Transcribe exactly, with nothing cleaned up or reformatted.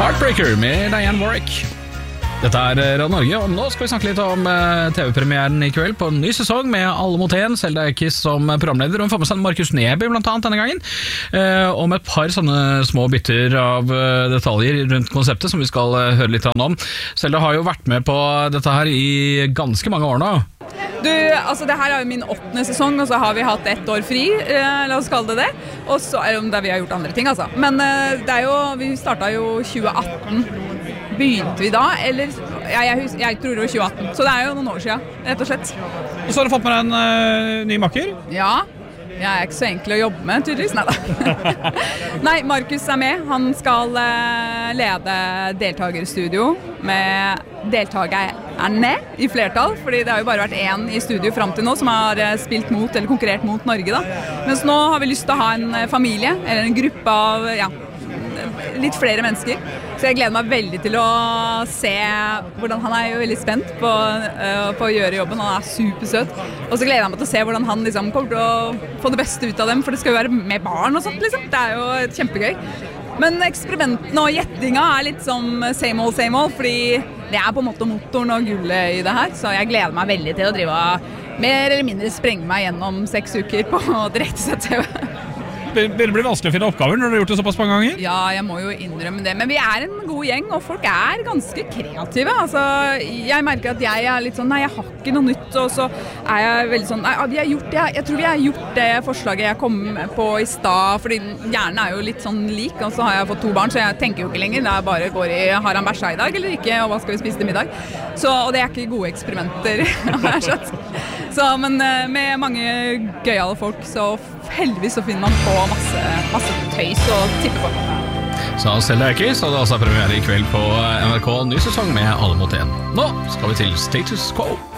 Heartbreaker med Diane Warwick. Dette er Radio Norge, og nå skal vi snakke litt om T V-premieren i kveld på en ny sesong med Alle mot en, Selda Ekiz som programleder, og vi får med seg Markus Neby blant annet denne gangen, og med et par sånne små bytter av detaljer rundt konseptet som vi skal høre litt om. Selda har jo vært med på dette her i ganske mange år nå. Du, altså det her er jo min åttende sesong, og så har vi hatt ett år fri, eh, la oss kalle det det, og så er det der vi har gjort andre ting, altså. Men eh, det er jo, vi startet jo tjue atten, begynte vi da, eller, ja, jeg, hus, jeg tror det var tjue atten, så det er jo noen år siden, rett og slett. Og så har du fått med deg en uh, ny makker? Ja, jeg er ikke så enkel å jobbe med, tydeligvis, nei da. Nei, Markus er med, han skal uh, lede deltagerstudio med deltakerne i flertall, fordi det har jo bare vært én i studio frem til nå som har spilt mot eller konkurrert mot Norge da. Mens nå har vi lyst til å ha en familie, eller en gruppe av, ja, litt flere mennesker. Så jeg gleder meg veldig til å se hvordan han er jo veldig spent på, uh, på å gjøre jobben. Han er supersøt. Og så gleder jeg meg til å se hvordan han liksom kommer til å få det beste ut av dem, for det skal jo være med barn og sånt liksom. Det er jo kjempegøy. Men eksperimentene og gjettinga er litt som same old, same old, fordi det er på en måte motoren og gullet i det her, så jeg gleder meg veldig til å drive og mer eller mindre sprenge meg gjennom seks uker på direktesett-T V. Det blir vanskelig å finne oppgaver når du har gjort det såpass mange ganger? Ja, jeg må jo innrømme det, men vi er en god gjeng, og folk er ganske kreative. Altså, jeg merker at jeg er litt sånn, nei, jeg har ikke noe nytt, og så er jeg veldig sånn, nei, vi har gjort det, jeg tror vi har gjort det forslaget jeg kom på i stad, fordi hjernen er jo litt sånn lik, og så har jeg fått to barn, så jeg tenker jo ikke lenger, det er bare går i, har han bæsja i dag eller ikke, og hva skal vi spise til middag? Så, og det er ikke gode eksperimenter, har jeg skjønt. Så, men med mange gøyale folk, så heldigvis så finner man på masse, masse tøys å tippe på. Så Selda Ekiz, og det er altså premiere i kveld på N R K ny sesong med Alle mot en. Nå skal vi til Status Quo.